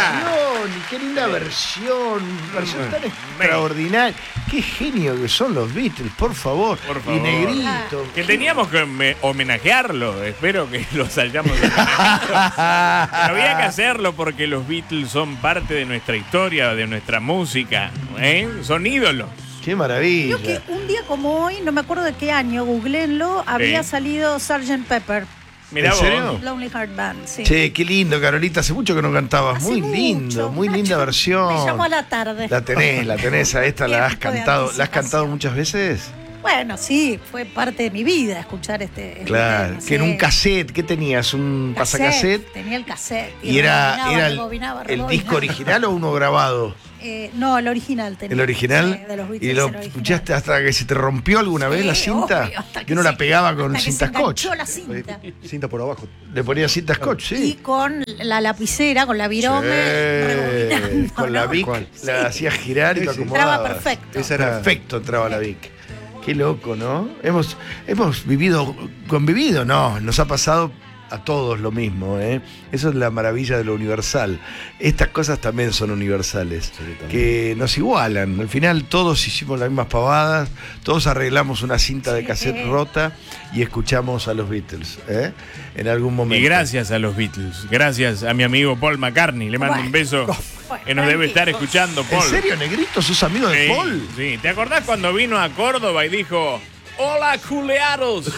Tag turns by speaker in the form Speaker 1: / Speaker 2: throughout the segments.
Speaker 1: Y qué linda versión tan extraordinaria. Qué genio que son los Beatles, por favor. Y Negrito.
Speaker 2: Que teníamos que homenajearlo. Espero que los hayamos homenajeado. Pero había que hacerlo porque los Beatles son parte de nuestra historia, de nuestra música. Son ídolos.
Speaker 1: ¡Qué maravilla!
Speaker 3: Creo que un día como hoy, no me acuerdo de qué año, googleenlo, había salido Sgt. Pepper.
Speaker 2: Mirá
Speaker 1: ¿En serio?
Speaker 3: Lonely Heart Band, sí.
Speaker 1: Che, qué lindo, Carolita. Hace mucho que no cantabas.
Speaker 3: Hace
Speaker 1: Muy
Speaker 3: mucho,
Speaker 1: lindo, muy linda
Speaker 3: Nacho,
Speaker 1: versión.
Speaker 3: Me llamó a la tarde.
Speaker 1: La tenés a esta, la has cantado. ¿La has cantado muchas veces?
Speaker 3: Bueno, sí, fue parte de mi vida escuchar este
Speaker 1: Claro,
Speaker 3: tema,
Speaker 1: que en
Speaker 3: sí.
Speaker 1: un cassette, ¿qué tenías? ¿Un pasacassette?
Speaker 3: Tenía el cassette.
Speaker 1: ¿Y era
Speaker 3: rebobinaba.
Speaker 1: el disco original o uno grabado?
Speaker 3: No, el original tenía.
Speaker 1: ¿El original?
Speaker 3: Sí, de los Beatles,
Speaker 1: ¿Y lo
Speaker 3: el original.
Speaker 1: escuchaste hasta que se te rompió alguna vez la cinta?
Speaker 3: Obvio, hasta
Speaker 1: Que uno la pegaba con
Speaker 3: hasta que
Speaker 1: cinta
Speaker 3: se
Speaker 1: scotch.
Speaker 3: enganchó la cinta.
Speaker 4: Cinta por abajo.
Speaker 1: Le ponía cinta scotch, sí.
Speaker 3: Y con la lapicera, con la virome, rebobinando,
Speaker 1: con la
Speaker 3: ¿no?
Speaker 1: Vic la hacías girar y lo
Speaker 4: Sí, sí.
Speaker 1: acomodabas.
Speaker 3: Entraba perfecto.
Speaker 4: Esa era
Speaker 1: Perfecto entraba la Vic. Qué loco, ¿no? Hemos convivido, no, nos ha pasado a todos lo mismo, ¿eh? Eso es la maravilla de lo universal. Estas cosas también son universales, que nos igualan. Al final todos hicimos las mismas pavadas, todos arreglamos una cinta de cassette rota y escuchamos a los Beatles, ¿eh? En algún momento.
Speaker 2: Y gracias a los Beatles, gracias a mi amigo Paul McCartney, le mando un beso que nos debe estar escuchando, Paul.
Speaker 1: ¿En serio, Negrito? ¿Sos amigo de
Speaker 2: Sí,
Speaker 1: Paul?
Speaker 2: sí, ¿te acordás cuando vino a Córdoba y dijo, hola culeados?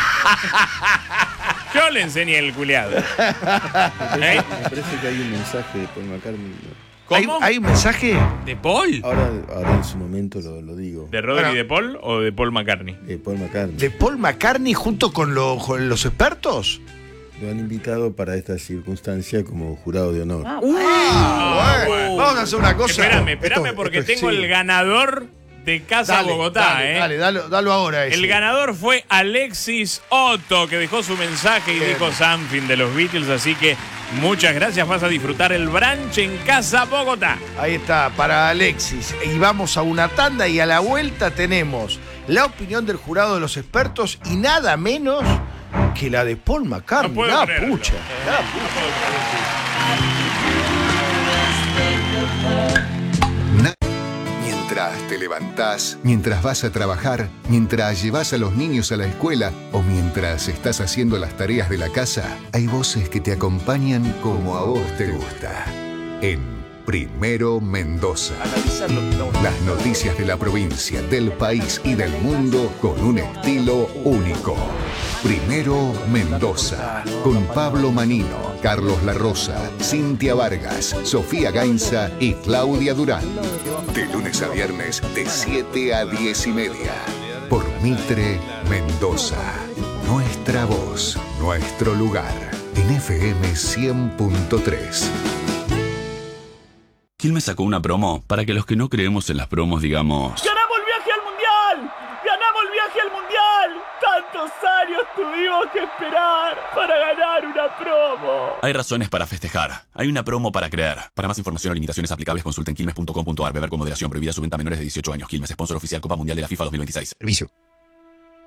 Speaker 2: Yo le enseñé el culeado.
Speaker 4: Me parece que hay un mensaje de Paul McCartney.
Speaker 2: ¿Cómo?
Speaker 1: ¿Hay un mensaje?
Speaker 2: ¿De Paul?
Speaker 4: Ahora en su momento lo digo.
Speaker 2: ¿De Rodri de Paul o de Paul McCartney?
Speaker 4: Paul McCartney.
Speaker 1: ¿De Paul McCartney junto con los expertos?
Speaker 4: Lo han invitado para esta circunstancia como jurado de honor.
Speaker 1: Bueno. Vamos a hacer una cosa.
Speaker 2: Espérame porque tengo el ganador de Casa Bogotá,
Speaker 1: Dale, dalo ahora. Ese.
Speaker 2: El ganador fue Alexis Otto, que dejó su mensaje y dijo something de los Beatles, así que muchas gracias, vas a disfrutar el brunch en Casa Bogotá.
Speaker 1: Ahí está, para Alexis. Y vamos a una tanda y a la vuelta tenemos la opinión del jurado de los expertos y nada menos que la de Paul McCartney.
Speaker 2: No puedo creerlo.
Speaker 1: Pucha.
Speaker 5: Mientras te levantás, mientras vas a trabajar, mientras llevas a los niños a la escuela o mientras estás haciendo las tareas de la casa, hay voces que te acompañan como a vos te gusta. En Primero Mendoza. Las noticias de la provincia, del país y del mundo con un estilo único. Primero Mendoza, con Pablo Manino, Carlos La Rosa, Cintia Vargas, Sofía Gainza y Claudia Durán. De lunes a viernes, de 7 a 10:30. Por Mitre Mendoza. Nuestra voz, nuestro lugar. En FM 100.3.
Speaker 6: Quilmes sacó una promo para que los que no creemos en las promos digamos...
Speaker 7: ¡Ganamos el viaje al Mundial! ¡Ganamos el viaje al Mundial! ¡Tantos años tuvimos que esperar para ganar una promo!
Speaker 6: Hay razones para festejar. Hay una promo para creer. Para más información o limitaciones aplicables, consulten quilmes.com.ar. Beber con moderación. Prohibida su venta a menores de 18 años. Quilmes, sponsor oficial Copa Mundial de la FIFA 2026.
Speaker 4: Servicio.